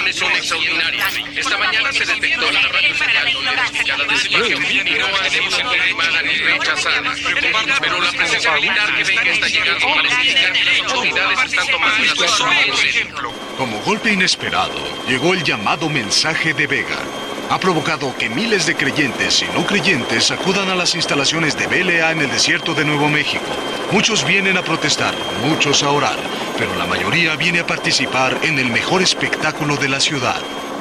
condiciones son extraordinarias. Esta mañana se detectó la radio señal identificada de situación y no tenemos confirmada ni rechazada. Pero la presencia militar que ven que está llegando parece indicar que las autoridades están tomando las cosas en serio. Como golpe inesperado, llegó el llamado mensaje de Vega. Ha provocado que miles de creyentes y no creyentes acudan a las instalaciones de BLA en el desierto de Nuevo México. Muchos vienen a protestar, muchos a orar, pero la mayoría viene a participar en el mejor espectáculo de la ciudad.